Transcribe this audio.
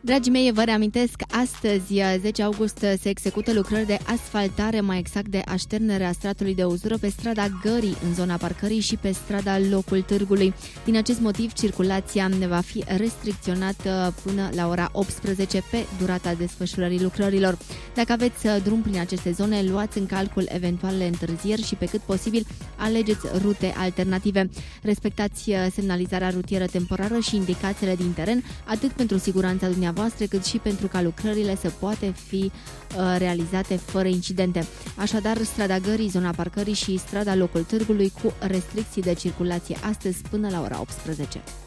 Dragii mei, vă reamintesc, astăzi, 10 august, se execută lucrări de asfaltare, mai exact de așternerea stratului de uzură pe strada Gării, în zona parcării și pe strada Locul Târgului. Din acest motiv, circulația va fi restricționată până la ora 18 pe durata desfășurării lucrărilor. Dacă aveți drum prin aceste zone, luați în calcul eventualele întârzieri și pe cât posibil alegeți rute alternative. Respectați semnalizarea rutieră temporară și indicațiile din teren, atât pentru siguranța dumneavoastră, cât și pentru ca lucrările să poate fi realizate fără incidente. Așadar, strada Gării, zona parcării și strada Locul Târgului cu restricții de circulație astăzi până la ora 18.